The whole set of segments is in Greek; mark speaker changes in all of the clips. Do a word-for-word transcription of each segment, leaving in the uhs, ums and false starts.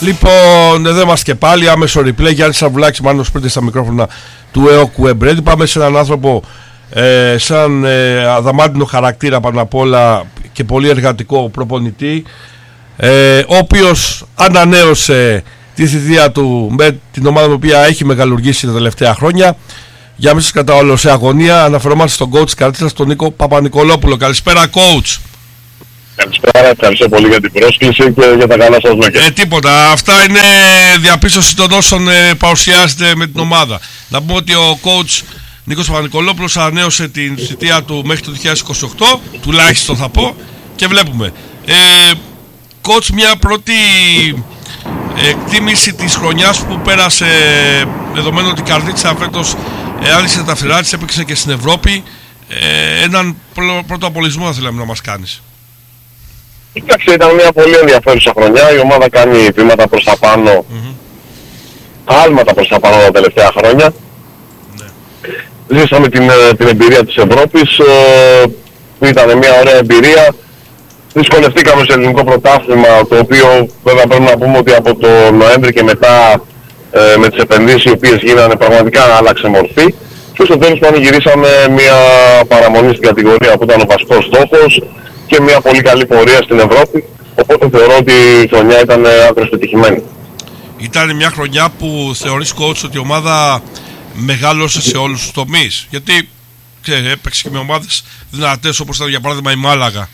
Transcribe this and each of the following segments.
Speaker 1: Λοιπόν, εδώ είμαστε και πάλι, άμεσο replay. Γιάννης Σαββουλάκης, Μάνος Σπρίτης στα μικρόφωνα του ΕΟΚ Web Radio. Πάμε σε έναν άνθρωπο, ε, σαν ε, αδαμάντινο χαρακτήρα πάνω απ' όλα και πολύ εργατικό προπονητή, ε, ο οποίος ανανέωσε τη θητεία του με την ομάδα με οποία έχει μεγαλουργήσει τα τελευταία χρόνια. Για να μην σας καταόλω σε αγωνία, αναφερόμαστε στον coach Καρδίτσας, τον Νίκο Παπα-Νικολόπουλο. Καλησπέρα, coach.
Speaker 2: Καλησπέρα, ευχαριστώ πολύ για την πρόσκληση και για τα καλά σας λόγια.
Speaker 1: Ε, τίποτα. Αυτά είναι διαπίστωση των όσων ε, παρουσιάζεται με την ομάδα. Να πούμε ότι ο coach Νίκος Παπα-Νικολόπουλος ανανέωσε την θητεία του μέχρι το δύο χιλιάδες είκοσι οκτώ, τουλάχιστον θα πω, και βλέπουμε. Ε, coach, μια πρώτη εκτίμηση της χρονιάς που πέρασε, δεδομένου ότι η Καρδίτσα φέτος άνοιξε τα φτερά της, έπαιξε και στην Ευρώπη. Ε, έναν πρώτο απολυσμό θα θέλαμε να μας κάνεις.
Speaker 2: Κοιτάξτε, ήταν μια πολύ ενδιαφέρουσα χρονιά. Η ομάδα κάνει βήματα προς τα πάνω, mm-hmm. άλματα προς τα πάνω τα τελευταία χρόνια. Ναι. Ζήσαμε την, την εμπειρία της Ευρώπης, που ήταν μια ωραία εμπειρία. Δυσκολευτήκαμε στο ελληνικό πρωτάθλημα, το οποίο βέβαια πρέπει να πούμε ότι από το Νοέμβρη και μετά, ε, με τις επενδύσεις οι οποίες γίνανε, πραγματικά άλλαξε μορφή. Και στο τέλος πανηγυρίσαμε μια παραμονή στην κατηγορία που ήταν ο βασικός στόχος και μια πολύ καλή πορεία στην Ευρώπη, οπότε θεωρώ ότι η χρονιά ήταν άκρως πετυχημένη.
Speaker 1: Ήταν μια χρονιά που θεωρείς, coach, ότι η ομάδα μεγάλωσε σε όλους τους τομείς? Γιατί ξέρετε, έπαιξε και με ομάδες δυνατές όπως ήταν για παράδειγμα η Μάλαγα.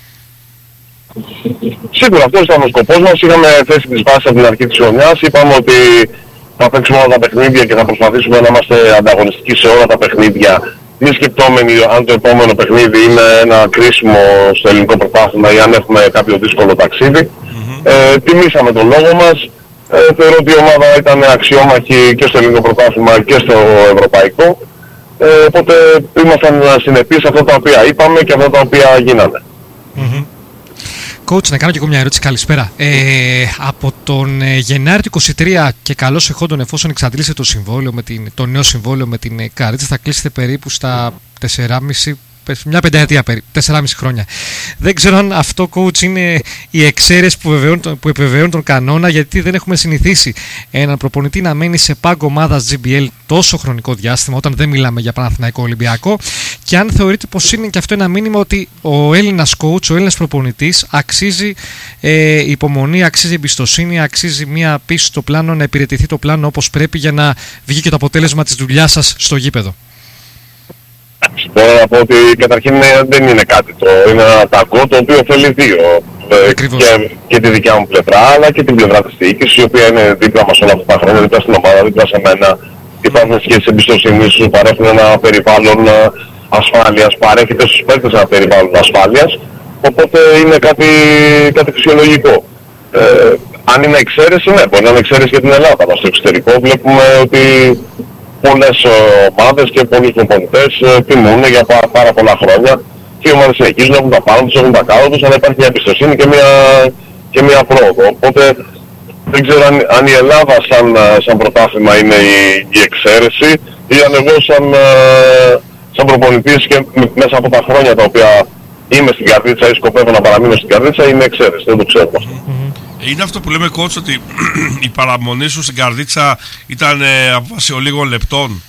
Speaker 2: Σίγουρα αυτός ήταν ο σκοπός μας. Είχαμε θέσει τις βάσεις από την αρχή της χρονιάς. Είπαμε ότι θα παίξουμε όλα τα παιχνίδια και θα προσπαθήσουμε να είμαστε ανταγωνιστικοί σε όλα τα παιχνίδια, μη σκεπτόμενοι αν το επόμενο παιχνίδι είναι ένα κρίσιμο στο ελληνικό πρωτάθλημα ή αν έχουμε κάποιο δύσκολο ταξίδι. Mm-hmm. Ε, τιμήσαμε τον λόγο μας. Ε, θεωρώ ότι η ομάδα ήταν αξιόμαχη και στο ελληνικό πρωτάθλημα και στο ευρωπαϊκό. Ε, οπότε ήμασταν συνεπείς σε αυτά τα οποία είπαμε και αυτά τα οποία γίνανε.
Speaker 3: Mm-hmm. Coach, να κάνω και εγώ μια ερώτηση. Καλησπέρα. Ε, από τον ε, Γενάρη του είκοσι τρία και καλώς εχόντων, εφόσον εξαντλήσετε το συμβόλαιο με την, το νέο συμβόλαιο με την ε, Καρδίτσα, θα κλείσετε περίπου στα τεσσεράμισι, μια πενταετία περίπου, τεσσεράμισι χρόνια. Δεν ξέρω αν αυτό, coach, είναι η εξαίρεση που, που επιβεβαιώνει τον κανόνα, γιατί δεν έχουμε συνηθίσει έναν προπονητή να μένει σε πάγκο ομάδας τζι μπι ελ τόσο χρονικό διάστημα, όταν δεν μιλάμε για Παναθηναϊκό Ολυμπιακό, και αν θεωρείτε πως είναι και αυτό ένα μήνυμα ότι ο Έλληνας coach, ο Έλληνας προπονητής αξίζει ε, υπομονή, αξίζει εμπιστοσύνη, αξίζει μια πίσω στο πλάνο, να υπηρετηθεί το πλάνο όπως πρέπει για να βγει και το αποτέλεσμα της δουλειάς σας στο γήπεδο.
Speaker 2: Μπορώ να πω ότι καταρχήν δεν είναι κάτι, το είναι ένα ταγκό το οποίο θέλει δύο. Και, και τη δικιά μου πλευρά, αλλά και την πλευρά της διοίκησης, η οποία είναι δίπλα μας όλα αυτά τα χρόνια, δίπλα στην ομάδα, δίπλα σε μένα. Υπάρχουν σχέσεις εμπιστοσύνης, σου παρέχουν ένα περιβάλλον ασφάλειας, παρέχεται στους παίκτες ένα περιβάλλον ασφάλειας, οπότε είναι κάτι, κάτι φυσιολογικό. Ε, αν είναι εξαίρεση, ναι, μπορεί να είναι εξαίρεση για την Ελλάδα. Μας στο εξωτερικό βλέπουμε ότι πολλές ομάδες και πολλοί προπονητές τιμούν για πάρα, πάρα πολλά χρόνια και οι ομάδες συνεχίζουν, έχουν τα πάνω τους, έχουν τα κάτω τους, αλλά υπάρχει μια εμπιστοσύνη και μια, και μια πρόοδο. Οπότε δεν ξέρω αν, αν η Ελλάδα σαν, σαν πρωτάθλημα είναι η, η εξαίρεση ή αν εγώ σαν, σαν προπονητής και μέσα από τα χρόνια τα οποία είμαι στην Καρδίτσα ή σκοπεύω να παραμείνω στην Καρδίτσα είναι εξαίρεση, δεν το ξέρω αυτό.
Speaker 1: Είναι αυτό που λέμε, coach, ότι η παραμονή σου στην Καρδίτσα ήταν ε, απόφαση λίγων λεπτών?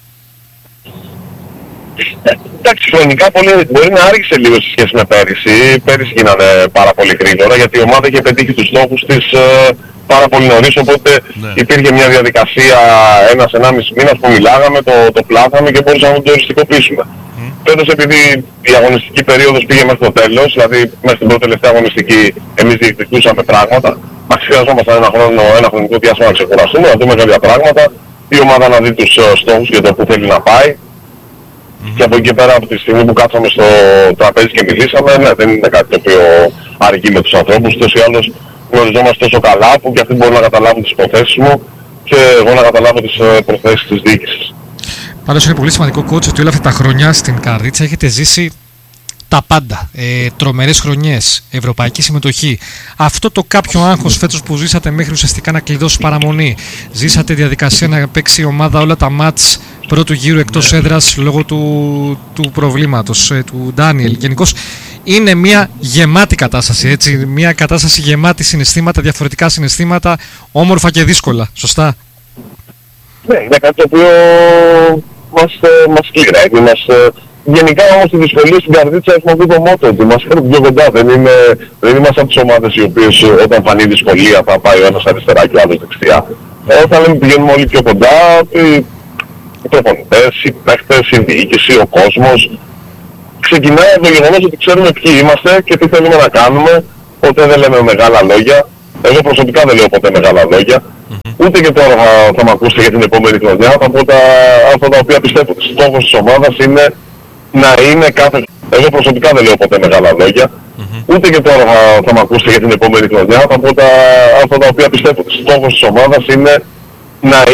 Speaker 2: Ε, εντάξει, χρονικά πολύ, μπορεί να άργησε λίγο σε σχέση με πέρυσι. Πέρυσι γίνανε πάρα πολύ γρήγορα, γιατί η ομάδα είχε πετύχει τους στόχους της ε, πάρα πολύ νωρίς, οπότε ναι. Υπήρχε μια διαδικασία ένας ενάμιση μήνας που μιλάγαμε, το, το πλάθαμε και μπορούσαμε να το οριστικοποιήσουμε. Mm. Φέτος, επειδή η αγωνιστική περίοδος πήγε μέχρι το τέλος, δηλαδή μέχρι την πρώτη τελευταία αγωνιστική εμείς διεκδικούσαμε πράγματα, μας χρειαζόμασταν ένα χρόνο, ένα χρονικό διάστημα να ξεκουραστούμε, να δούμε κάποια πράγματα, η ομάδα να δει τους uh, στόχους για το που θέλει να πάει. Mm-hmm. Και από εκεί πέρα, από τη στιγμή που κάτσαμε στο τραπέζι και μιλήσαμε, ναι, δεν είναι κάτι το οποίο αργεί με τους ανθρώπους, τόσο ή άλλως γνωριζόμαστε τόσο καλά που και αυτοί μπορούν να καταλάβουν τις υποθέσεις μου και εγώ να καταλάβω τις uh, προθέσεις της διοίκησης.
Speaker 3: Πάντως είναι πολύ σημαντικό, coach, ότι όλα αυτά τα χρόνια στην Καρδίτσα έχετε ζήσει τα πάντα. Ε, τρομερές χρονιές, ευρωπαϊκή συμμετοχή. Αυτό το κάποιο άγχος φέτος που ζήσατε μέχρι ουσιαστικά να κλειδώσει παραμονή. Ζήσατε διαδικασία να παίξει η ομάδα όλα τα μάτς πρώτου γύρου εκτός έδρας λόγω του, του προβλήματος, ε, του Ντάνιελ. Γενικώς είναι μια γεμάτη κατάσταση, έτσι, μια κατάσταση γεμάτη συναισθήματα, διαφορετικά συναισθήματα, όμορφα και δύσκολα, σωστά?
Speaker 2: Ναι, είναι κάτι το οποίο μας, μας κληραίνει, μας... Γενικά όμως τη δυσκολία στην Καρδίτσα έχουμε πει το μότο ότι μας φέρνει πιο κοντά. Δεν, είναι, δεν είμαστε από τις ομάδες οι οποίες όταν φανεί δυσκολία θα πάει ο ένας αριστερά και ο άλλος δεξιά. Όταν λέμε πηγαίνουμε όλοι πιο κοντά, οι προπονητές, οι παίκτες, η διοίκηση, ο κόσμος. Ξεκινάει από το γεγονός ότι ξέρουμε ποιοι είμαστε και τι θέλουμε να κάνουμε. Ποτέ δεν λέμε μεγάλα λόγια. Εγώ προσωπικά δεν λέω ποτέ μεγάλα λόγια. Mm-hmm. Ούτε και τώρα θα, θα με ακούσετε για την επόμενη χρονιά. Θα πω τα, αυτά τα οποία πιστεύω. Στόχος της ομάδας είναι να είναι κάθε... Εγώ προσωπικά δεν λέω ποτέ μεγάλα λόγια. Mm-hmm. Ούτε και τώρα θα, θα με ακούσετε για την επόμενη χρονιά. Θα πω τα, αυτά τα οποία πιστεύω. Στόχος της ομάδας είναι να